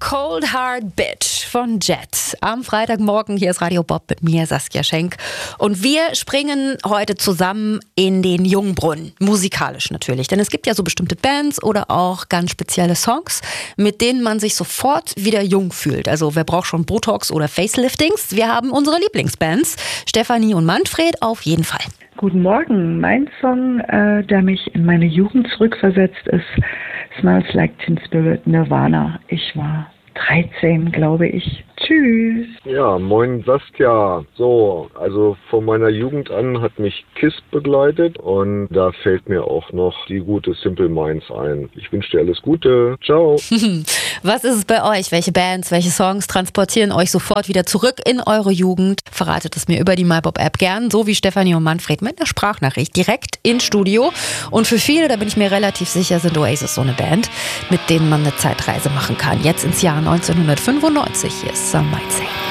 Cold Hard Bitch von Jet. Am Freitagmorgen, hier ist Radio Bob mit mir, Saskia Schenk. Und wir springen heute zusammen in den Jungbrunnen. Musikalisch natürlich. Denn es gibt ja so bestimmte Bands oder auch ganz spezielle Songs, mit denen man sich sofort wieder jung fühlt. Also wer braucht schon Botox oder Faceliftings? Wir haben unsere Lieblingsbands. Stefanie und Manfred auf jeden Fall. Guten Morgen. Mein Song, der mich in meine Jugend zurückversetzt, ist Smells Like Teen Spirit, Nirvana. Ich war 13, glaube ich. Tschüss. Ja, moin Saskia. So, also von meiner Jugend an hat mich KISS begleitet und da fällt mir auch noch die gute Simple Minds ein. Ich wünsche dir alles Gute. Ciao. Was ist es bei euch? Welche Bands, welche Songs transportieren euch sofort wieder zurück in eure Jugend? Verratet es mir über die MyBob-App gern, so wie Stefanie und Manfred mit einer Sprachnachricht direkt ins Studio. Und für viele, da bin ich mir relativ sicher, sind Oasis so eine Band, mit denen man eine Zeitreise machen kann. Jetzt ins Jahr 1995. Hier ist Some Might Say.